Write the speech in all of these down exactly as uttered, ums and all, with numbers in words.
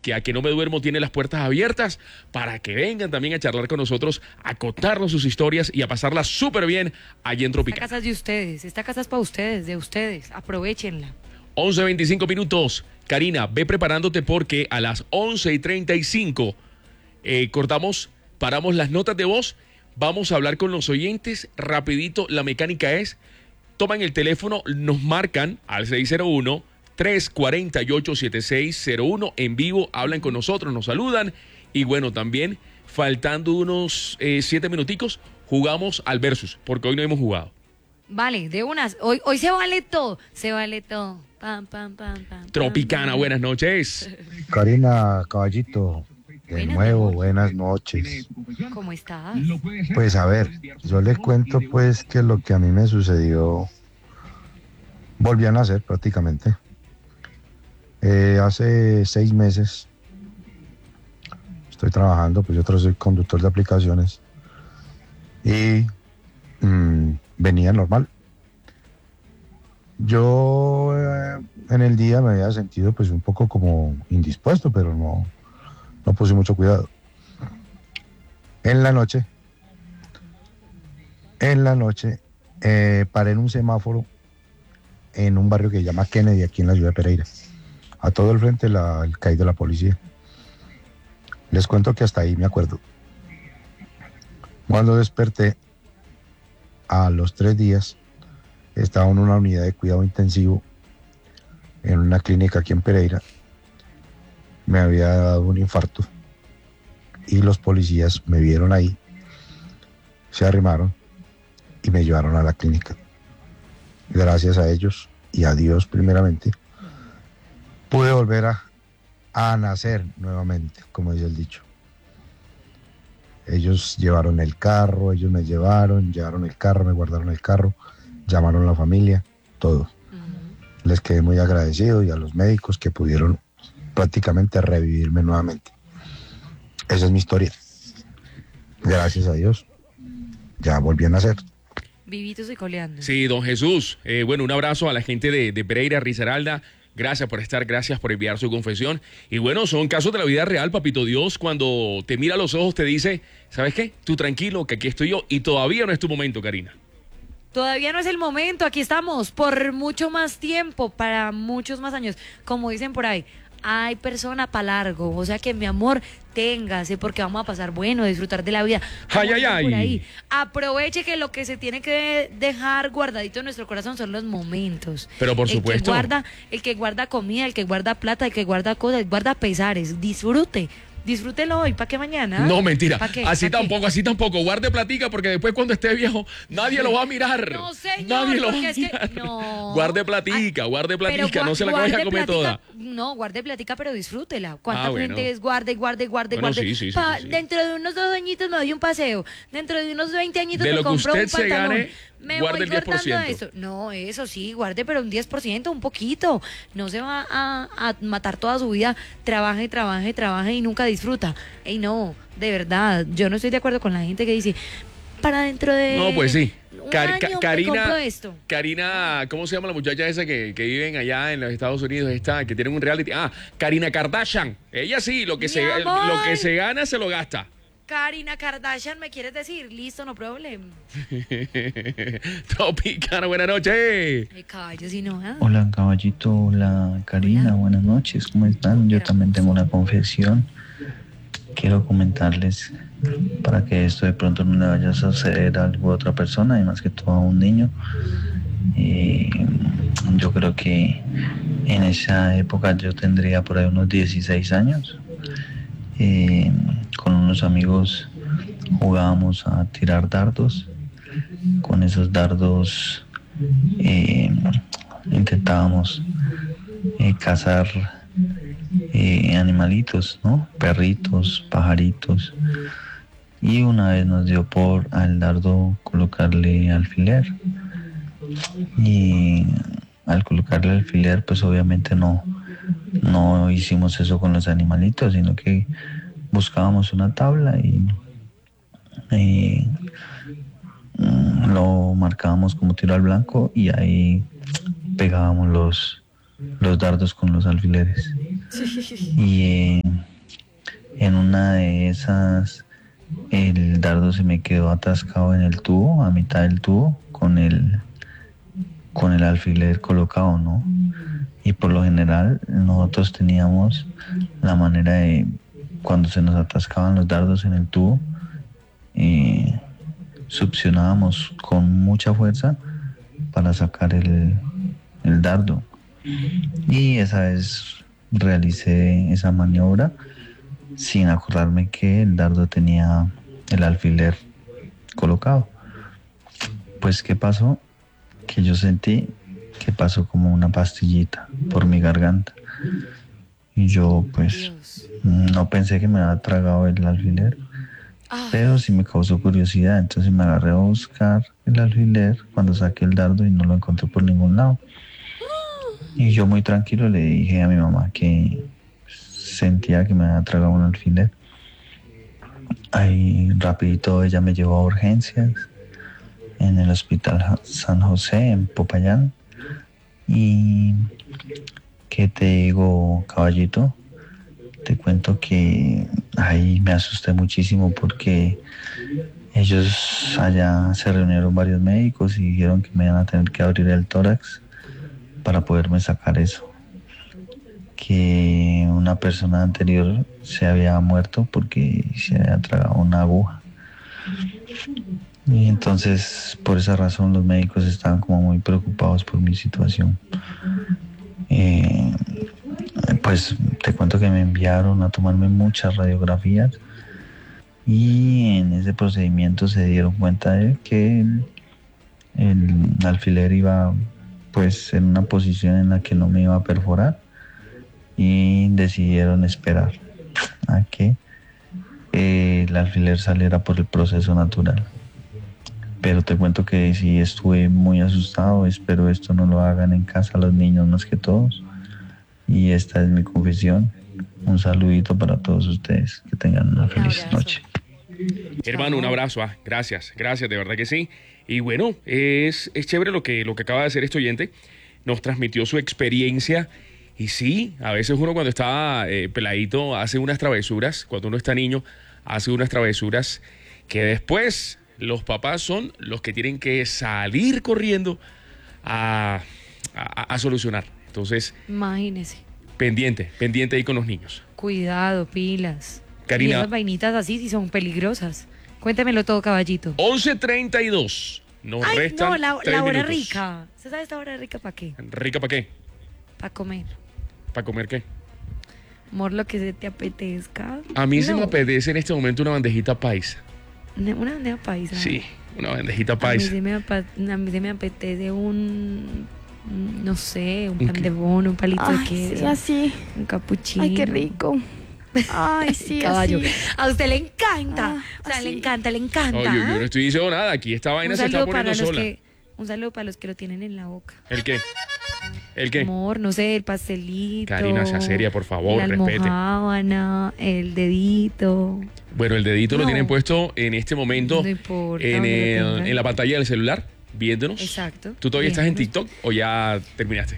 que a que no me duermo tiene las puertas abiertas para que vengan también a charlar con nosotros, a contarnos sus historias y a pasarla súper bien allí en Tropicana. Esta casa es de ustedes, esta casa es para ustedes, de ustedes, aprovechenla. once veinticinco minutos. Karina, ve preparándote porque a las once y treinta y cinco eh, cortamos, paramos las notas de voz, vamos a hablar con los oyentes rapidito. La mecánica es, toman el teléfono, nos marcan al seis cero uno, tres cuatro ocho, siete seis cero uno en vivo, hablan con nosotros, nos saludan y bueno, también faltando unos eh, siete minuticos, jugamos al versus, porque hoy no hemos jugado. Vale, de unas, hoy, hoy se vale todo, se vale todo. Pam, pam, pam, pam, Tropicana, pam. buenas noches. Karina, caballito, de Buenas nuevo, noches. buenas noches. ¿Cómo estás? Pues a ver, yo les cuento pues que lo que a mí me sucedió, volví a nacer prácticamente. Eh, hace seis meses estoy trabajando, pues yo tra- soy conductor de aplicaciones y mm, venía normal. Yo eh, en el día me había sentido pues un poco como indispuesto, pero no, no puse mucho cuidado. En la noche, en la noche, eh, paré en un semáforo en un barrio que se llama Kennedy, aquí en la ciudad de Pereira. A todo el frente la, el C A I de la policía. Les cuento que hasta ahí me acuerdo. Cuando desperté, a los tres días, estaba en una unidad de cuidado intensivo en una clínica aquí en Pereira. Me había dado un infarto y los policías me vieron ahí, se arrimaron y me llevaron a la clínica. Gracias a ellos y a Dios primeramente, pude volver a, a nacer nuevamente, como dice el dicho. Ellos llevaron el carro, ellos me llevaron, llevaron el carro, me guardaron el carro, llamaron a la familia, todo. Uh-huh. Les quedé muy agradecido y a los médicos que pudieron prácticamente revivirme nuevamente. Esa es mi historia. Gracias a Dios, ya volví a nacer. Vivitos y coleando. Sí, don Jesús. Eh, bueno, un abrazo a la gente de, de Pereira, Risaralda. Gracias por estar, gracias por enviar su confesión. Y bueno, son casos de la vida real, papito Dios. Cuando te mira a los ojos te dice, ¿sabes qué? Tú tranquilo, que aquí estoy yo. Y todavía no es tu momento, Karina. Todavía no es el momento, aquí estamos por mucho más tiempo, para muchos más años. Como dicen por ahí, hay persona para largo, o sea que mi amor, téngase porque vamos a pasar bueno, a disfrutar de la vida. Como Ay, ay, dicen ay. por ahí, aproveche que lo que se tiene que dejar guardadito en nuestro corazón son los momentos. Pero por el supuesto. Que guarda, el que guarda comida, el que guarda plata, el que guarda cosas, guarda pesares, disfrute. Disfrútelo hoy, ¿para qué mañana? No, mentira. ¿Pa qué? Así ¿Pa qué? tampoco, así tampoco. Guarde platica porque después cuando esté viejo nadie lo va a mirar. No, señor, Nadie lo va porque a es que- mirar. no. Guarde platica, guarde Pero platica. gua- No se la vaya a guarde comer platica, toda. No, guarde platica, pero disfrútela. ¿Cuánta Ah, bueno. gente es guarde, guarde, guarde, Bueno, guarde? sí, sí, sí, Pa- sí, sí. Dentro de unos dos añitos me doy un paseo. Dentro de unos veinte añitos De me lo que compro usted un se pantalón. gane, me guarde voy el diez por cortando ciento. eso. No, eso sí, guarde, pero un diez por ciento, un poquito. No se va a, a matar toda su vida. Trabaje, trabaje, trabaje y nunca disfruta. Ey, no, de verdad. Yo no estoy de acuerdo con la gente que dice, para dentro de... No, pues sí. un Cari- año Ca- me Karina, compro esto. Karina, ¿cómo se llama la muchacha esa que, que viven allá en los Estados Unidos? Esta, que tienen un reality. Ah, Karina Kardashian. Ella sí, lo que, Mi se, amor. lo que se gana se lo gasta. Karina Kardashian, ¿me quieres decir? Listo, no problem. Tropicana, buenas noches. Me callo si no, ¿ah? Hola caballito, hola Karina, Hola. buenas noches, ¿cómo están? Yo también tengo una confesión. Quiero comentarles para que esto de pronto no le vaya a suceder a alguna otra persona, y más que todo a un niño. Eh, yo creo que en esa época yo tendría por ahí unos dieciséis años. Eh, con unos amigos jugábamos a tirar dardos. Con esos dardos eh, intentábamos eh, cazar eh, animalitos, ¿no? Perritos, pajaritos. Y una vez nos dio por al dardo colocarle alfiler. Y al colocarle alfiler, pues obviamente no, no hicimos eso con los animalitos, sino que buscábamos una tabla y eh, lo marcábamos como tiro al blanco y ahí pegábamos los, los dardos con los alfileres. Y eh, una de esas el dardo se me quedó atascado en el tubo, a mitad del tubo, con el, con el alfiler colocado, ¿no? Y por lo general nosotros teníamos la manera de, cuando se nos atascaban los dardos en el tubo, eh, succionábamos con mucha fuerza para sacar el, el dardo. Y esa vez realicé esa maniobra sin acordarme que el dardo tenía el alfiler colocado. Pues, ¿qué pasó? Que yo sentí que pasó como una pastillita por mi garganta. Y yo, pues, no pensé que me había tragado el alfiler, pero sí me causó curiosidad. Entonces me agarré a buscar el alfiler cuando saqué el dardo y no lo encontré por ningún lado. Y yo muy tranquilo le dije a mi mamá que sentía que me había tragado un alfiler. Ahí rapidito ella me llevó a urgencias en el hospital San José en Popayán. Y ¿qué te digo, caballito? Te cuento que ahí me asusté muchísimo porque ellos allá se reunieron varios médicos y dijeron que me iban a tener que abrir el tórax para poderme sacar eso. Que una persona anterior se había muerto porque se había tragado una aguja. Y entonces, por esa razón, los médicos estaban como muy preocupados por mi situación. Eh, pues te cuento que me enviaron a tomarme muchas radiografías y en ese procedimiento se dieron cuenta de que el, el alfiler iba pues en una posición en la que no me iba a perforar y decidieron esperar a que eh, el alfiler saliera por el proceso natural. Pero te cuento que sí estuve muy asustado. Espero esto no lo hagan en casa los niños más que todos. Y esta es mi confesión. Un saludito para todos ustedes. Que tengan una feliz noche. Hermano, un abrazo. Ah, gracias, gracias, de verdad que sí. Y bueno, es, es chévere lo que, lo que acaba de hacer este oyente. Nos transmitió su experiencia. Y sí, a veces uno cuando está eh, peladito hace unas travesuras. Cuando uno está niño hace unas travesuras que después los papás son los que tienen que salir corriendo a, a, a solucionar. Entonces, imagínese. Pendiente, pendiente ahí con los niños. Cuidado, pilas. Karina. Y esas vainitas así sí son peligrosas. Cuéntemelo todo, caballito. once treinta y dos. Nos Ay, restan no, la, tres la hora minutos. rica. ¿Usted sabe esta hora rica para qué? ¿Rica para qué? Para comer. ¿Para comer qué? Amor, lo que se te apetezca. A mí no. se me apetece en este momento una bandejita paisa. Una, una bandeja paisa. Sí, una bandejita paisa. A mí se me, apa- a mí se me apetece un, no sé, un pan ¿Un de bono, un palito Ay, de queso, sí, así. un capuchino. Ay, qué rico. Ay, sí, Caballo. así. A usted le encanta. Ah, o sea, así. le encanta, le encanta. No, yo, yo no estoy diciendo nada. Aquí esta vaina un se está saludo para poniendo los sola. que, un saludo para los que lo tienen en la boca. ¿El qué? ¿El qué? Amor, no sé, el pastelito. Karina, sea seria, por favor, la respete. almojábana, el dedito. Bueno, el dedito lo No. tienen puesto en este momento No importa, en, donde lo el- tengan. en la pantalla del celular, viéndonos. Exacto. ¿Tú todavía estás en Viéndonos. TikTok o ya terminaste?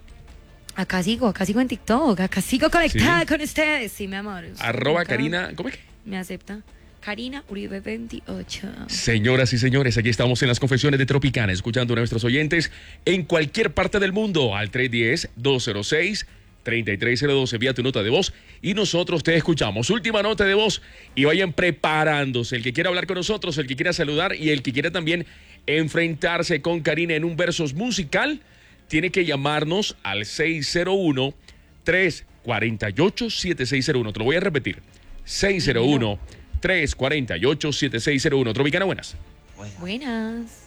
Acá sigo, acá sigo en TikTok, acá sigo conectada ¿Sí? con ustedes. Sí, mi amor. Arroba Acá Karina, ¿cómo es que? Me acepta. Karina Uribe veintiocho. Señoras y señores, aquí estamos en las confesiones de Tropicana, escuchando a nuestros oyentes en cualquier parte del mundo al tres uno cero, dos cero seis, tres tres cero dos. Envía tu nota de voz y nosotros te escuchamos. Última nota de voz y vayan preparándose. El que quiera hablar con nosotros, el que quiera saludar y el que quiera también enfrentarse con Karina en un versus musical, tiene que llamarnos al seis cero uno, tres cuatro ocho, siete seis cero uno. Te lo voy a repetir. seis cero uno, tres cuatro ocho, siete seis cero uno. Tropicana, buenas. Buenas.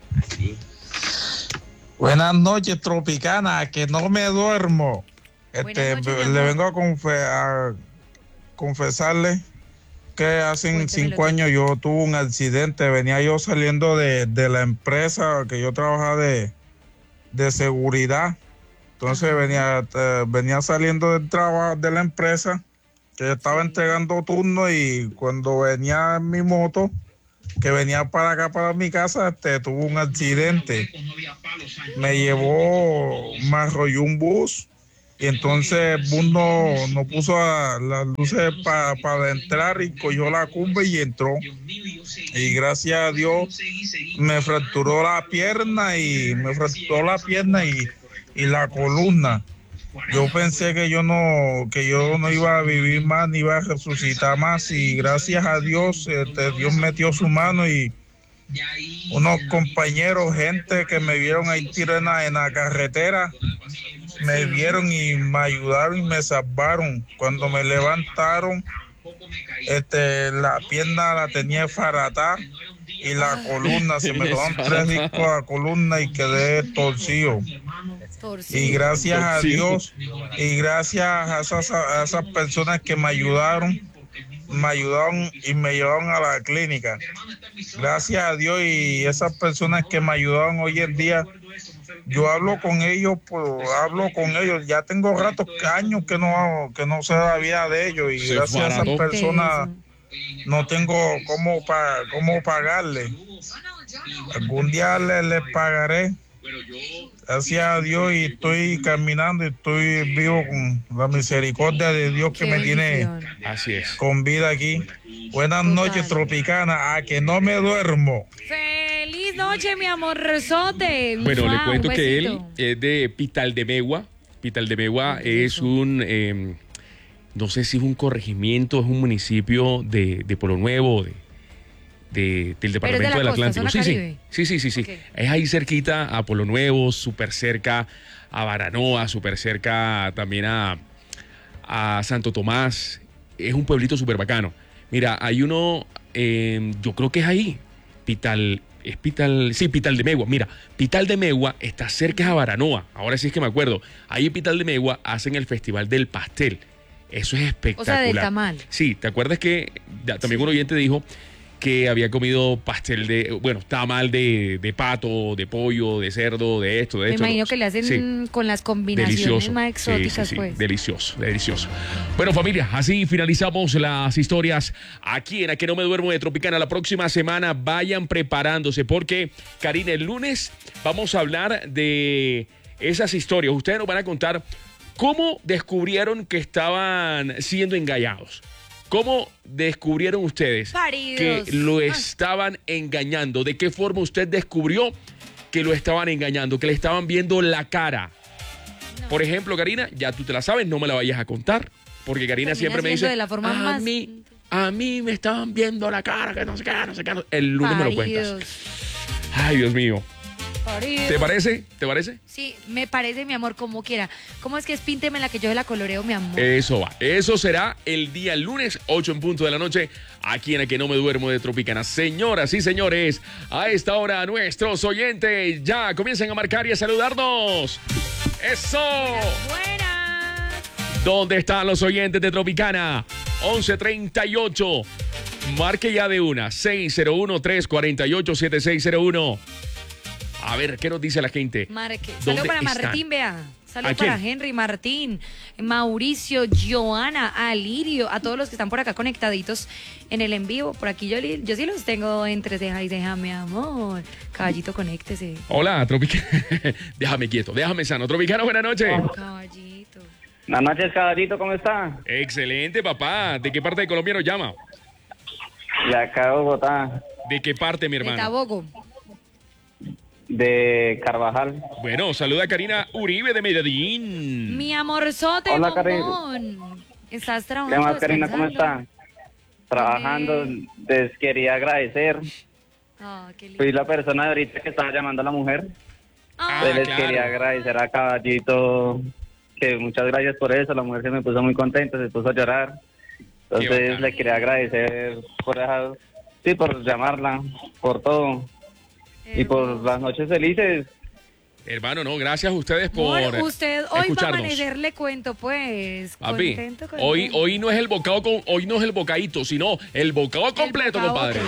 Buenas noches, Tropicana, que no me duermo. Este, Buenas noches, mi le amor. vengo a, confe- a confesarle que hace Cuéntemelo cinco todo. años yo tuve un accidente. Venía yo saliendo de, de la empresa que yo trabajaba de, de seguridad. Entonces venía, eh, venía saliendo del trabajo de la empresa, que yo estaba entregando turno, y cuando venía en mi moto, que venía para acá, para mi casa, este, tuvo un accidente. Me llevó, me arrolló un bus Y entonces uno no puso a, las luces para pa entrar y cogió la curva y entró. Y gracias a Dios me fracturó la pierna y me fracturó la pierna y, y la columna. Yo pensé que yo no que yo no iba a vivir más ni iba a resucitar más y gracias a Dios este, Dios metió su mano y unos compañeros, gente que me vieron ahí tirada en la, en la carretera, me vieron y me ayudaron y me salvaron. Cuando me levantaron, este, la pierna la tenía faratada y la columna, se me quedaron tres discos a la columna y quedé torcido. Y gracias a Dios y gracias a esas, a esas personas que me ayudaron, me ayudaron y me llevaron a la clínica. Gracias a Dios y esas personas que me ayudaron hoy en día, yo hablo con ellos, pues hablo con ellos. Ya tengo ratos, años que no, que no sé la vida de ellos y gracias a esas personas no tengo cómo, pa, cómo pagarle. Algún día les, les pagaré. Gracias a Dios y estoy caminando y estoy vivo con la misericordia de Dios que me tiene Así es. con vida aquí. Buenas noches, Tropicana, a que no me duermo. Feliz noche, mi amorzote. Bueno, le Mua, cuento un que él besito. es de Pitaldemegua. Pitaldemegua es un, eh, no sé si es un corregimiento, es un municipio de, de Polo Nuevo, de, de- del Pero es de departamento la del costa, Atlántico. zona Sí, sí, Caribe. sí, sí, sí, sí. Ok. Es ahí cerquita a Polo Nuevo, súper cerca a Baranoa, súper cerca también a, a Santo Tomás. Es un pueblito súper bacano. Mira, hay uno, eh, yo creo que es ahí, Pital, es Pital, sí, Pitaldemegua. Mira, Pitaldemegua está cerca a Baranoa. Ahora sí es que me acuerdo. Ahí en Pitaldemegua hacen el Festival del Pastel. Eso es espectacular. O sea, del tamal. Sí, ¿te acuerdas que ya, también un oyente dijo que había comido pastel de, bueno, tamal de, de pato, de pollo, de cerdo, de esto, de Me esto? imagino ¿no? que le hacen Sí. con las combinaciones Delicioso. más Sí, exóticas, sí, sí. pues. Delicioso, delicioso. Bueno, familia, así finalizamos las historias aquí en A Que No Me Duermo de Tropicana. La próxima semana vayan preparándose porque, Karina, el lunes vamos a hablar de esas historias. Ustedes nos van a contar cómo descubrieron que estaban siendo engañados. ¿Cómo descubrieron ustedes Paridos. que lo Ah. estaban engañando? ¿De qué forma usted descubrió que lo estaban engañando, que le estaban viendo la cara? Por ejemplo, Karina, ya tú te la sabes, no me la vayas a contar, porque Karina Termina siempre me siendo dice, de la forma a más- mí, a mí me estaban viendo la cara, que no sé qué, no sé qué. no-". El lunes me lo cuentas. Paridos. Ay, Dios mío. Paridos. ¿Te parece? ¿Te parece? Sí, me parece, mi amor, como quiera. ¿Cómo es que es pínteme la que yo la coloreo, mi amor? Eso va. Eso será el día lunes, ocho en punto de la noche, aquí en A Que No Me Duermo de Tropicana. Señoras y señores, a esta hora nuestros oyentes ya comienzan a marcar y a saludarnos. ¡Eso! Buenas. ¿Dónde están los oyentes de Tropicana? once treinta y ocho. Marque ya de una. seis cero uno, tres cuatro ocho, siete seis cero uno. A ver, ¿qué nos dice la gente? Marque. ¿Dónde Saludos para están? Martín, vea. ¿A Saludos quién? para Henry, Martín, Mauricio, Joana, Alirio, a todos los que están por acá conectaditos en el en vivo. Por aquí yo, li- yo sí los tengo entre ceja y ceja, mi amor. Caballito, conéctese. Hola, Tropicana. Déjame quieto, déjame sano. Tropicana, buenas noches. Caballito. Buenas noches, caballito, ¿cómo está? Excelente, papá. ¿De qué parte de Colombia nos llama? De acá de Bogotá, ¿De qué parte, mi De hermano? Tabogo. de Carvajal. Bueno, saluda a Karina Uribe de Medellín. Mi amorzote, Hola, Karen. bombón. ¿Estás ¿Qué trabajando? más, Karina? ¿Cómo descansando? está? Trabajando, les quería agradecer. Ah, qué lindo. Fui la persona de ahorita que estaba llamando a la mujer. Ah, Pues les claro. quería agradecer a Caballito, que muchas gracias por eso. La mujer se me puso muy contenta, se puso a llorar. Qué Entonces bacán. le quería agradecer por esa, sí, por llamarla, por todo. Y por las noches felices. Hermano, no, gracias a ustedes por Amor, usted hoy va a escucharnos. amanecer, le cuento, pues. Papi, Contento, hoy, contento. hoy no es el bocado con, hoy no es el bocadito, sino el bocado completo, bocado compadre.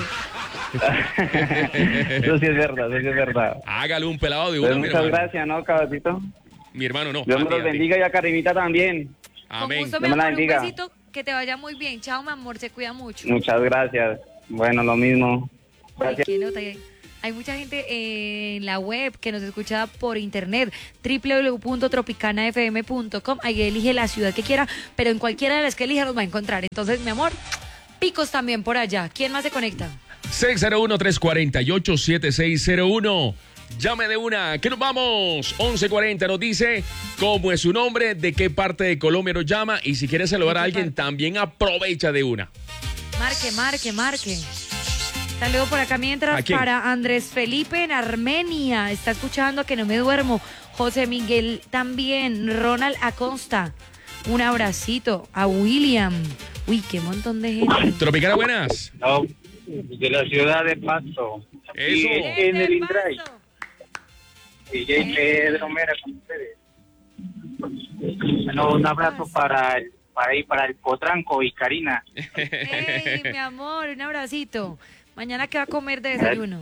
Eso sí es verdad, eso sí es verdad. Hágale un pelado de Pues uno, mi muchas hermano. gracias, ¿no, Caballito? Mi hermano, no. Dios a me ti, los a ti. bendiga y a Karinita también. Con Amén. gusto, mi Dios me la amor, un bendiga. besito, que te vaya muy bien. Chao, mi amor, se cuida mucho. Muchas gracias. Bueno, lo mismo. Ay, Gracias. qué nota. Hay mucha gente en la web que nos escucha por internet, doble u doble u doble u punto tropicana f m punto com. Ahí elige la ciudad que quiera, pero en cualquiera de las que elija nos va a encontrar. Entonces, mi amor, picos también por allá. ¿Quién más se conecta? seis cero uno, tres cuatro ocho, siete seis cero uno. Llame de una, que nos vamos. once cuarenta nos dice cómo es su nombre, de qué parte de Colombia nos llama y si quiere saludar a alguien también aprovecha de una. Marque, marque, marque. Saludo por acá mientras para Andrés Felipe en Armenia. Está escuchando que no me duermo. José Miguel también. Ronald Acosta. Un abracito. A William. Uy, qué montón de gente. Tropicana, buenas. No, de la ciudad de Pasto. Eso. En el Indray. D J Pedro Mera con ustedes. Bueno, un abrazo para el, para ir para el Potranco y Karina. Ey, mi amor, un abracito. Mañana, ¿qué va a comer de desayuno?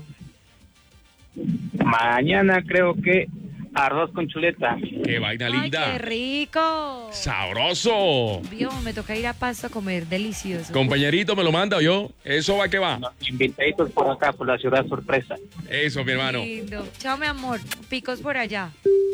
Mañana creo que arroz con chuleta. Qué vaina linda. Ay, qué rico. Sabroso. Vio, me toca ir a Pasto a comer, delicioso. Compañerito, me lo manda yo. Eso va que va. Nos invitaditos por acá, por la ciudad sorpresa. Eso, mi hermano. Lindo. Chao, mi amor. Picos por allá.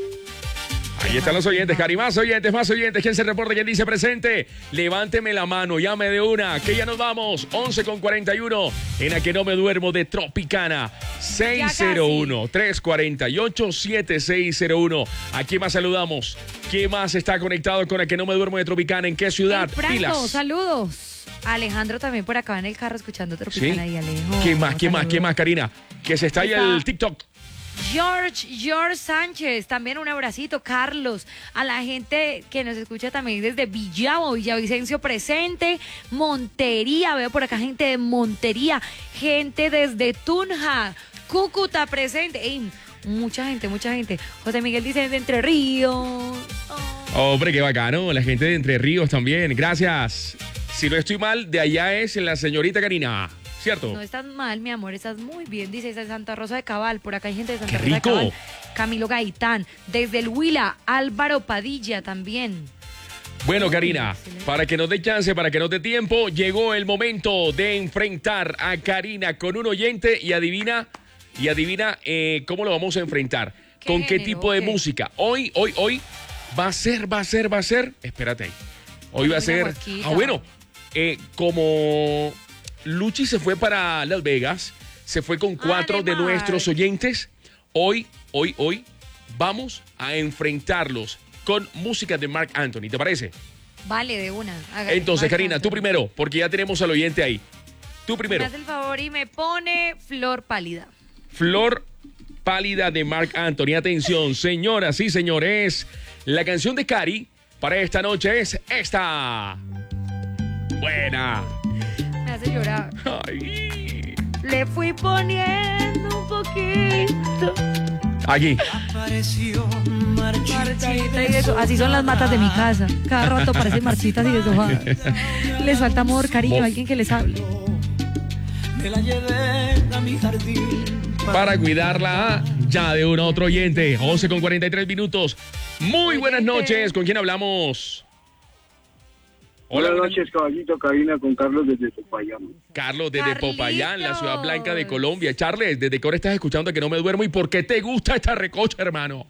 Ahí están los oyentes, Cari. Más oyentes, más oyentes. ¿Quién se reporta? ¿Quién dice presente? Levánteme la mano, llame de una, que ya nos vamos. once con cuarenta y uno en A Que No Me Duermo de Tropicana. seis cero uno, tres cuatro ocho, siete seis cero uno. ¿A quién más saludamos? ¿Quién más está conectado con A Que No Me Duermo de Tropicana? ¿En qué ciudad? El Franco, Pilas. saludos. Alejandro también por acá en el carro escuchando Tropicana. ¿Sí? Y Alejo. ¿Quién más? ¿Quién más? Saludos. ¿Quién más, Karina? Que se está ahí Está- el TikTok. George, George Sánchez, también un abracito. Carlos, a la gente que nos escucha también desde Villavo, Villavicencio presente, Montería, veo por acá gente de Montería, gente desde Tunja, Cúcuta presente. Ey, mucha gente, mucha gente. José Miguel dice de Entre Ríos. Oh. Hombre, qué bacano. La gente de Entre Ríos también. Gracias. Si no estoy mal, de allá es la señorita Karina. ¿Cierto? No estás mal, mi amor, estás muy bien. Dice de Santa Rosa de Cabal, por acá hay gente de Santa ¡Qué Rosa rico! de Cabal. Camilo Gaitán, desde el Huila, Álvaro Padilla también. Bueno, Karina, para que nos dé chance, para que nos dé tiempo, llegó el momento de enfrentar a Karina con un oyente y adivina, y adivina eh, cómo lo vamos a enfrentar. ¿Qué ¿Con qué género? tipo de ¿Qué? música? Hoy, hoy, hoy va a ser, va a ser, va a ser. Espérate ahí. Hoy va a Una ser. guasquita. Ah, bueno, eh, como Luchi se fue para Las Vegas, se fue con cuatro de Además. nuestros oyentes. Hoy, hoy, hoy vamos a enfrentarlos con música de Marc Anthony. ¿Te parece? Vale, de una. Hágale. Entonces, Marc Karina, tú Anthony. primero, porque ya tenemos al oyente ahí. Tú primero. Me hace el favor y me pone Flor Pálida. Flor Pálida de Marc Anthony. Atención, señoras y señores. La canción de Cari para esta noche es esta. Buena. Me hace llorar. Ay. Le fui poniendo un poquito. Aquí. Marchita y eso. Así son las matas de mi casa. Cada rato parecen marchitas y deshojadas. Les falta amor, cariño, Mo- alguien que les hable. Me la llevé a mi jardín. Para cuidarla ya de un otro oyente. once con cuarenta y tres minutos. Muy buenas Oyente. noches. ¿Con quién hablamos? Buenas noches, caballito, Karina, con Carlos desde Popayán. Carlos, desde Carlitos. Popayán, la ciudad blanca de Colombia. Charles, ¿desde qué hora estás escuchando A Que No Me Duermo? ¿Y por qué te gusta esta recocha, hermano?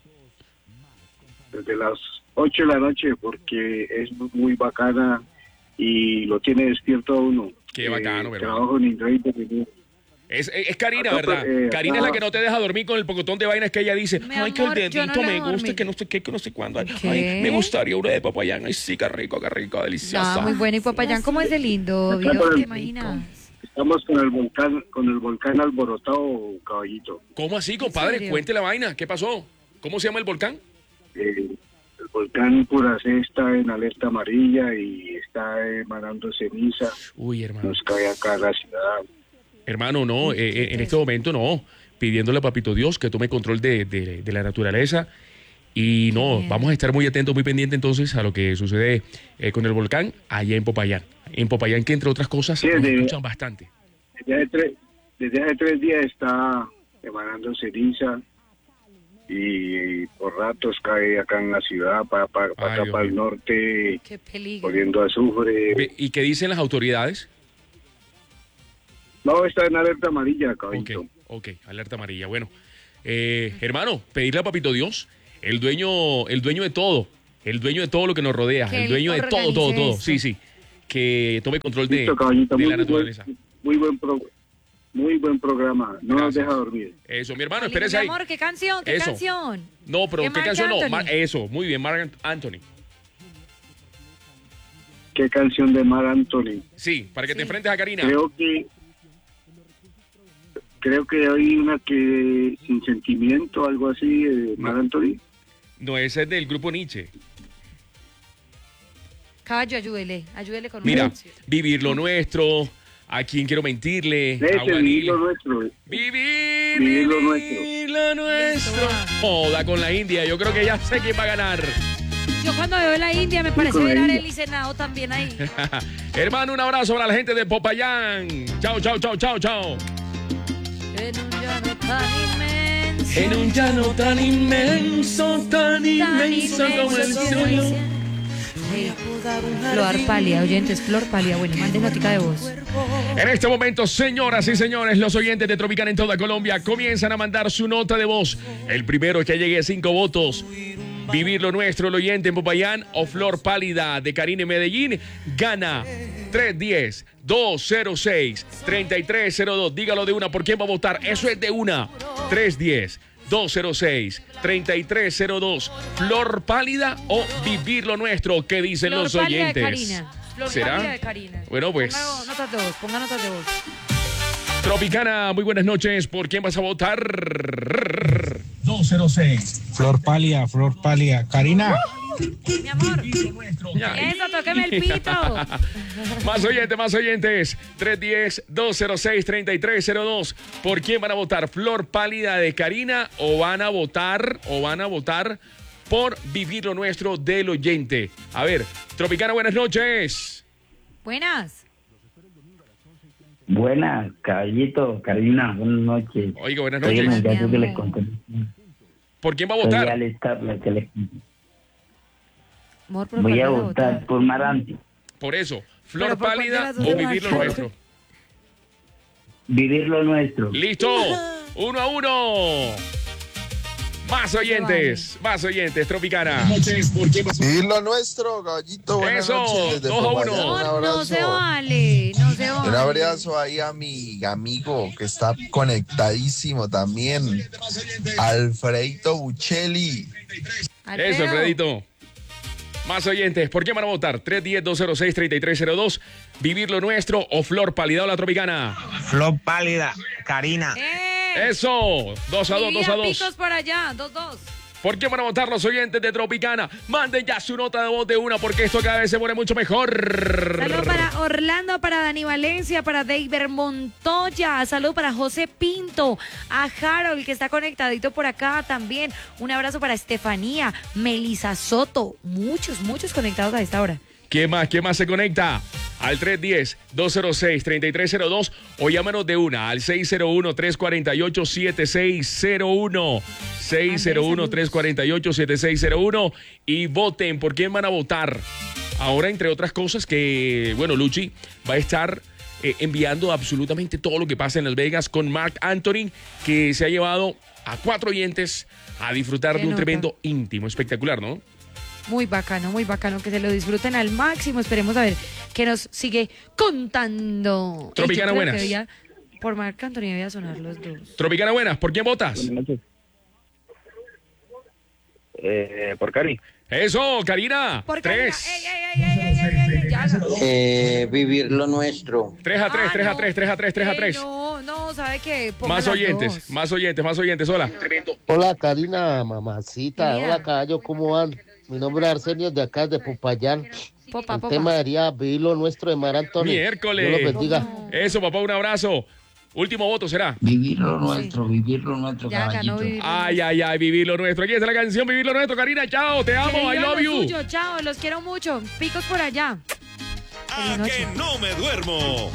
Desde las ocho de la noche, porque es muy bacana y lo tiene despierto a uno. Qué bacano, eh, ¿verdad? Trabajo en Indray. Es, es, es Karina, Acá, ¿verdad? eh, Karina es la acá- que no te deja dormir con el pocotón de vainas que ella dice. Mi Ay, que el amor, yo dedito no la me dejo gusta, dormir. que no sé qué, que no sé cuándo. Ay, ¿Qué? ay, me gustaría una de Popayán. Ay, sí, qué rico, qué rico, deliciosa. Ah, muy bueno. Y Popayán, ¿cómo es de lindo? Acá ¿Vio? por el- ¿Te imaginas? Estamos con el volcán, con el volcán alborotado, caballito. ¿Cómo así, compadre? serio? Cuente la vaina. ¿Qué pasó? ¿Cómo se llama el volcán? Eh, el volcán Puracé está en alerta amarilla y está emanando ceniza. Uy, hermano. Nos cae acá a la ciudad. Hermano, no, eh, eh, en este momento no. Pidiéndole a Papito Dios que tome control de, de- de la naturaleza. Y no, Bien. vamos a estar muy atentos, muy pendientes entonces a lo que sucede eh, con el volcán allá en Popayán. En Popayán, que entre otras cosas, Sí, nos de- escuchan bastante. Desde hace, tres, desde hace tres días está emanando ceniza y por ratos cae acá en la ciudad, para, para, Ay, acá Dios para el mío. norte, Qué peligro. poniendo azufre. Ve, ¿y qué dicen las autoridades? No, está en alerta amarilla, Ok, caballito. Ok, alerta amarilla. Bueno, eh, hermano, pedirle a Papito Dios, el dueño, el dueño de todo, el dueño de todo lo que nos rodea, Que el dueño de todo, todo, todo. esto. Sí, sí. Que tome control de, Listo, caballito, de muy, la naturaleza. Buen, muy buen pro- muy buen programa. No nos Gracias. deja dormir. Eso, mi hermano, Ay, espérese mi ahí. amor, ¿qué canción? ¿Qué Eso. canción? No, pero ¿Qué ¿qué, Marc canción no? Anthony? Mar- eso, muy bien, Marc Anthony. ¿Qué canción de Mar Anthony? Sí, para que Sí. te enfrentes a Karina. Creo que creo que hay una que sin sentimiento, algo así, de Mar Anthony. No, ese es del grupo Nietzsche. Caballo, ayúdele, ayúdele con Mira, una canción. vivir lo nuestro, a quién quiero mentirle, Ese, Aguanile. vivir lo nuestro. Vivir, Vivir lo vivir lo nuestro. Joda con la India, yo creo que ya sé quién va a ganar. Yo cuando veo la India me parece con la ver a India. Arely Senado también ahí. Hermano, un abrazo para la gente de Popayán. Chao, chao, chao, chao, chao. En un llano tan inmenso. En un llano tan inmenso, tan tan inmenso como el inmenso cielo. Sí. Flor pálida, oyentes, flor pálida. Bueno, manden notica de voz. En este momento, señoras y señores, los oyentes de Tropicana en toda Colombia comienzan a mandar su nota de voz. El primero que llegue a cinco votos. Vivir lo nuestro, el oyente en Popayán o Flor Pálida de Karina en Medellín, gana tres uno cero, dos cero seis, tres tres cero dos. Dígalo de una, ¿por quién va a votar? Eso es de una. tres uno cero, dos cero seis, tres tres cero dos. Flor Pálida o Vivir lo nuestro, ¿qué dicen Flor los pálida oyentes? de Karina. Flor ¿Será? pálida de Karina. Bueno, pues. Ponga notas de voz, ponga notas de voz. Tropicana, muy buenas noches. ¿Por quién vas a votar? dos cero seis. Flor pálida, flor pálida. Karina. Mi amor. Ya. Eso, tóqueme el pito. Más oyentes, más oyentes. tres uno cero, dos cero seis, tres tres cero dos. ¿Por quién van a votar? ¿Flor Pálida de Karina o van a votar o van a votar por Vivir lo nuestro del oyente? A ver, Tropicana, buenas noches. Buenas. Buenas, caballito, Karina, buenas noches. Oiga, buenas Soy el noches. muchacho que Mi les amor. conté. ¿Por quién va a Soy votar? Alex Carla, que les Amor, pero voy ¿cuál a vas votar por Marante. Por eso, Flor Pero ¿por cuál Pálida de las dos o te Vivir lo vas? nuestro. Vivir lo nuestro. Listo, uno a uno. Más oyentes, más oyentes, Tropicana. Y lo nuestro, caballito, buenas Eso, noches desde dos a Popayán, uno. un No, abrazo. no se vale, no se vale. Un abrazo ahí a mi amigo que está conectadísimo también, Alfredito Buccelli. Alfredo. Eso, Alfredito. Más oyentes, ¿por qué van a votar? tres uno cero, dos cero seis, tres tres cero dos. Vivir lo nuestro o Flor Pálida o la Tropicana. Flor pálida. Karina. ¡Eh! Eso, dos a dos, Mi dos a vida, dos. picos por allá, dos, dos. ¿Por qué van a votar los oyentes de Tropicana? Manden ya su nota de voz de una porque esto cada vez se pone mucho mejor. Saludos para Orlando, para Dani Valencia, para David Montoya. Saludos para José Pinto, a Harold que está conectadito por acá también. Un abrazo para Estefanía, Melisa Soto. Muchos, muchos conectados a esta hora. ¿Quién más? ¿Quién más se conecta? Al tres uno cero, dos cero seis, tres tres cero dos o llámanos de una al seis cero uno, tres cuatro ocho, siete seis cero uno. seis cero uno, tres cuatro ocho, siete seis cero uno y voten. ¿Por quién van a votar? Ahora, entre otras cosas, que, bueno, Luchi va a estar eh, enviando absolutamente todo lo que pasa en Las Vegas con Marc Anthony, que se ha llevado a cuatro oyentes a disfrutar Qué de un nota. tremendo íntimo. Espectacular, ¿no? Muy bacano, muy bacano, que se lo disfruten al máximo. Esperemos a ver qué nos sigue contando. Tropicana, Ey, yo creo buenas. que debía- por Marc Anthony debía sonar los dos. Tropicana, buenas. ¿Por quién votas? Eh, por Cari. Eso, Karina. Por Tres. Karina. Ey, ey, ey, ey, ey, ey, ey, ya no. Eh, vivir lo nuestro. Tres a tres, Ah, tres a no. tres, tres a tres, tres a Ey, tres. No, no, ¿sabe qué? Ponga Más las oyentes, dos. más oyentes, más oyentes. Hola. Hola Karina, mamacita. Mira. Hola caballo, ¿cómo van? Mi nombre es Arsenio de acá de Popayán. Popa, El popa. tema sería vivir lo nuestro de Mar Anthony. Miércoles. Dios los bendiga. Eso, papá, un abrazo. Último voto será. Vivir lo nuestro, vivir lo nuestro, Ya ganó caballito. Vivir lo Ay, ay, ay, vivir lo nuestro. Aquí está la canción, vivir lo nuestro. Karina, chao, te amo, Que I vivan love lo you. suyo, chao, los quiero mucho. Picos por allá. Feliz A noche. que no me duermo.